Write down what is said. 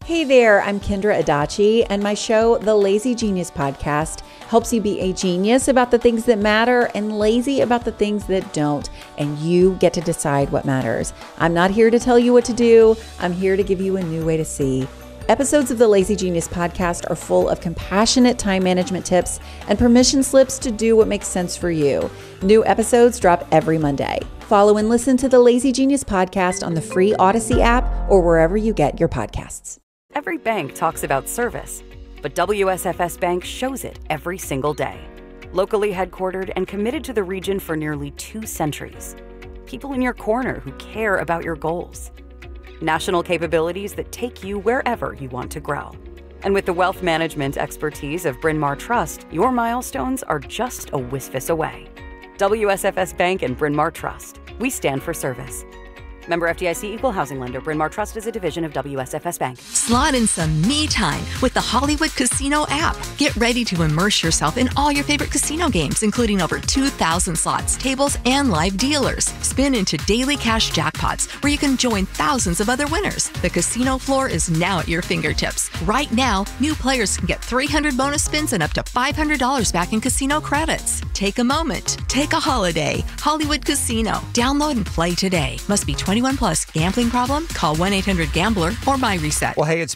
Hey there, I'm Kendra Adachi, and my show, The Lazy Genius Podcast, helps you be a genius about the things that matter and lazy about the things that don't, and you get to decide what matters. I'm not here to tell you what to do. I'm here to give you a new way to see. Episodes of the Lazy Genius Podcast are full of compassionate time management tips and permission slips to do what makes sense for you. New episodes drop every Monday. Follow and listen to the Lazy Genius Podcast on the free Odyssey app or wherever you get your podcasts. Every bank talks about service, but WSFS Bank shows it every single day. Locally headquartered and committed to the region for nearly 2 centuries. People in your corner who care about your goals. National capabilities that take you wherever you want to grow. And with the wealth management expertise of Bryn Mawr Trust, your milestones are just a whiskfus away. WSFS Bank and Bryn Mawr Trust. We stand for service. Member FDIC Equal Housing Lender. Bryn Mawr Trust is a division of WSFS Bank. Slot in some me time with the Hollywood Casino app. Get ready to immerse yourself in all your favorite casino games, including over 2,000 slots, tables, and live dealers. Spin into daily cash jackpots where you can join thousands of other winners. The casino floor is now at your fingertips. Right now, new players can get 300 bonus spins and up to $500 back in casino credits. Take a moment. Take a holiday. Hollywood Casino. Download and play today. Must be 21 plus. Gambling problem? Call 1-800-GAMBLER or MyReset. Well, hey, it's